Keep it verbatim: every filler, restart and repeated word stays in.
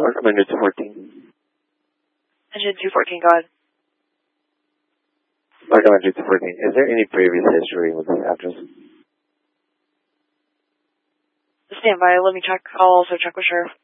Flight Commander two fourteen. Engine two fourteen, go ahead. Flight Commander two fourteen, is there any previous history with this address? Stand by, let me check. I'll also check with Sheriff.